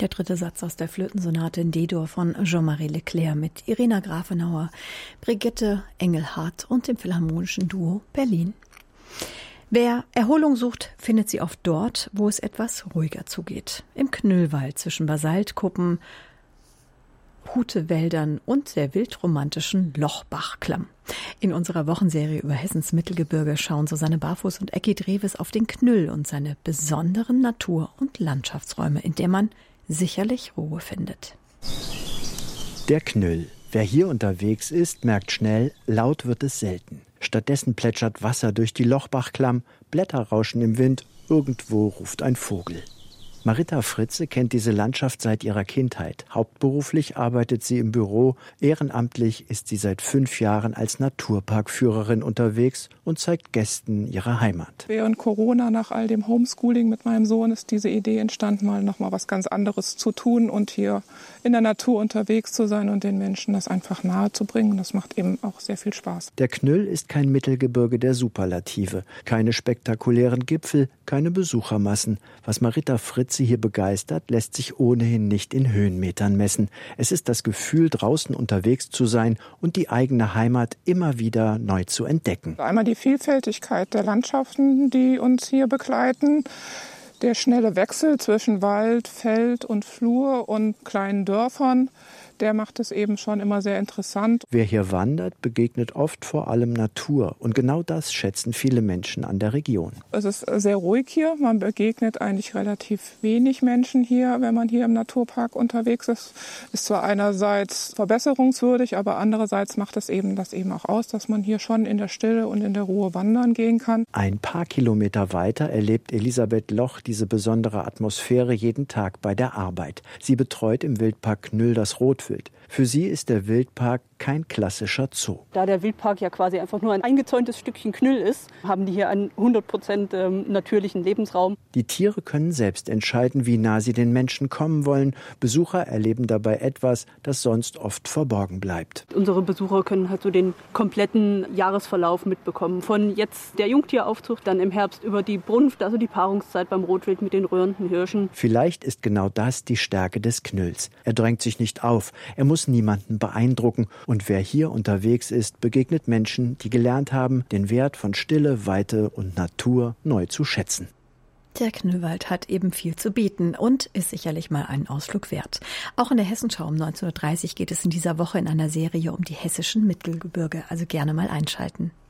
Der dritte Satz aus der Flötensonate in D-Dur von Jean-Marie Leclerc mit Irina Grafenauer, Brigitte Engelhardt und dem philharmonischen Duo Berlin. Wer Erholung sucht, findet sie oft dort, wo es etwas ruhiger zugeht. Im Knüllwald zwischen Basaltkuppen, Hutewäldern und der wildromantischen Lochbachklamm. In unserer Wochenserie über Hessens Mittelgebirge schauen Susanne Barfuß und Ecki Drewes auf den Knüll und seine besonderen Natur- und Landschaftsräume, in der man sicherlich Ruhe findet. Der Knüll. Wer hier unterwegs ist, merkt schnell, laut wird es selten. Stattdessen plätschert Wasser durch die Lochbachklamm, Blätter rauschen im Wind, irgendwo ruft ein Vogel. Marita Fritze kennt diese Landschaft seit ihrer Kindheit. Hauptberuflich arbeitet sie im Büro. Ehrenamtlich ist sie seit 5 Jahren als Naturparkführerin unterwegs und zeigt Gästen ihre Heimat. Während Corona, nach all dem Homeschooling mit meinem Sohn, ist diese Idee entstanden, mal noch mal was ganz anderes zu tun und hier in der Natur unterwegs zu sein und den Menschen das einfach nahe zu bringen. Das macht eben auch sehr viel Spaß. Der Knüll ist kein Mittelgebirge der Superlative. Keine spektakulären Gipfel, keine Besuchermassen. Was Marita Fritze hier begeistert, lässt sich ohnehin nicht in Höhenmetern messen. Es ist das Gefühl, draußen unterwegs zu sein und die eigene Heimat immer wieder neu zu entdecken. Einmal die Vielfältigkeit der Landschaften, die uns hier begleiten. Der schnelle Wechsel zwischen Wald, Feld und Flur und kleinen Dörfern, der macht es eben schon immer sehr interessant. Wer hier wandert, begegnet oft vor allem Natur. Und genau das schätzen viele Menschen an der Region. Es ist sehr ruhig hier. Man begegnet eigentlich relativ wenig Menschen hier, wenn man hier im Naturpark unterwegs ist. Ist zwar einerseits verbesserungswürdig, aber andererseits macht es eben das eben auch aus, dass man hier schon in der Stille und in der Ruhe wandern gehen kann. Ein paar Kilometer weiter erlebt Elisabeth Loch diese besondere Atmosphäre jeden Tag bei der Arbeit. Sie betreut im Wildpark Knüll das Rotwild. Für sie ist der Wildpark kein klassischer Zoo. Da der Wildpark ja quasi einfach nur ein eingezäuntes Stückchen Knüll ist, haben die hier einen 100% natürlichen Lebensraum. Die Tiere können selbst entscheiden, wie nah sie den Menschen kommen wollen. Besucher erleben dabei etwas, das sonst oft verborgen bleibt. Unsere Besucher können halt so den kompletten Jahresverlauf mitbekommen. Von jetzt der Jungtieraufzucht, dann im Herbst über die Brunft, also die Paarungszeit beim Rotwild mit den röhrenden Hirschen. Vielleicht ist genau das die Stärke des Knülls. Er drängt sich nicht auf, er muss niemanden beeindrucken. Und wer hier unterwegs ist, begegnet Menschen, die gelernt haben, den Wert von Stille, Weite und Natur neu zu schätzen. Der Knüllwald hat eben viel zu bieten und ist sicherlich mal einen Ausflug wert. Auch in der Hessenschau um 19.30 Uhr geht es in dieser Woche in einer Serie um die hessischen Mittelgebirge, also gerne mal einschalten.